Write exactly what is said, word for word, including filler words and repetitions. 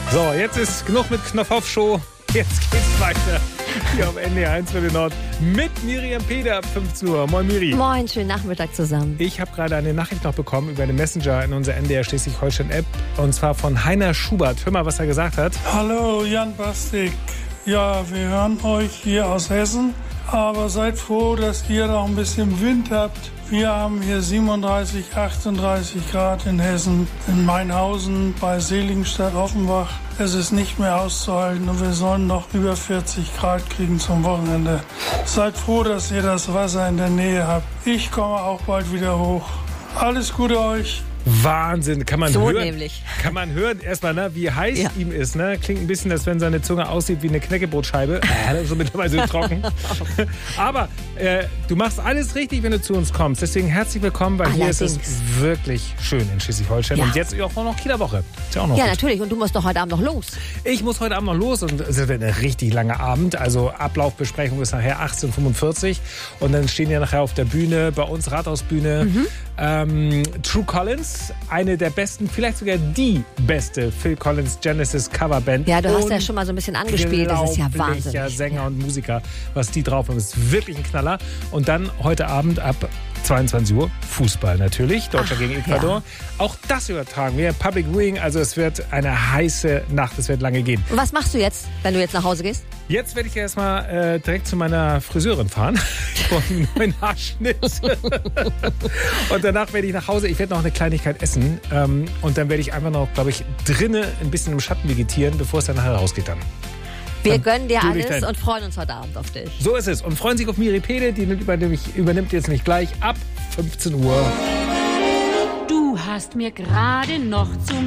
So, jetzt ist genug mit Knopf-Auf-Show. Jetzt geht's weiter hier auf N D R eins für den Nord mit Miriam Peder ab fünfzehn Uhr. Moin Miri. Moin, schönen Nachmittag zusammen. Ich habe gerade eine Nachricht noch bekommen über den Messenger in unserer N D R Schleswig-Holstein-App und zwar von Heiner Schubert. Hör mal, was er gesagt hat. Hallo Jan Bastik. Ja, wir hören euch hier aus Hessen, aber seid froh, dass ihr noch ein bisschen Wind habt. Wir haben hier siebenunddreißig, achtunddreißig Grad in Hessen, in Mainhausen, bei Seligenstadt-Offenbach. Es ist nicht mehr auszuhalten und wir sollen noch über vierzig Grad kriegen zum Wochenende. Seid froh, dass ihr das Wasser in der Nähe habt. Ich komme auch bald wieder hoch. Alles Gute euch. Wahnsinn, kann man so hören. nämlich. Kann man hören, erstmal, ne, wie heiß Ja. ihm ist. Ne? Klingt ein bisschen, als wenn seine Zunge aussieht wie eine Knäckebrotscheibe. Äh, so mittlerweile so trocken. Aber äh, du machst alles richtig, wenn du zu uns kommst. Deswegen herzlich willkommen, weil hier ist es Allerdings. wirklich schön in Schleswig-Holstein. Ja. Und jetzt auch noch Kieler Woche. Ist ja auch noch Ja, gut. natürlich. Und du musst doch heute Abend noch los. Ich muss heute Abend noch los und es wird ein richtig langer Abend. Also Ablaufbesprechung ist nachher achtzehn Uhr fünfundvierzig und dann stehen ja nachher auf der Bühne, bei uns Rathausbühne, Mhm. ähm, True Collins, eine der besten, vielleicht sogar die beste Phil Collins Genesis Coverband. Ja, du hast ja schon mal so ein bisschen angespielt. Das ist ja Unglaublicher Wahnsinn. Sänger und Musiker, was die drauf haben, ist wirklich ein Knaller. Und dann heute Abend ab zweiundzwanzig Uhr Fußball natürlich, Deutschland Ach, gegen Ecuador. ja. Auch das übertragen wir, Public Viewing, also es wird eine heiße Nacht, es wird lange gehen. Und was machst du jetzt, wenn du jetzt nach Hause gehst? Jetzt werde ich erstmal äh, direkt zu meiner Friseurin fahren. Ich brauche einen neuen Haarschnitt. Und danach werde ich nach Hause. Ich werde noch eine Kleinigkeit essen. Ähm, und dann werde ich einfach noch, glaube ich, drinnen ein bisschen im Schatten vegetieren, bevor es dann nachher rausgeht dann. Wir Dann gönnen dir du dich alles dahin. und freuen uns heute Abend auf dich. So ist es. Und freuen sich auf Miri Pede, die übernimmt, übernimmt jetzt nämlich gleich ab fünfzehn Uhr. Du hast mir gerade noch zum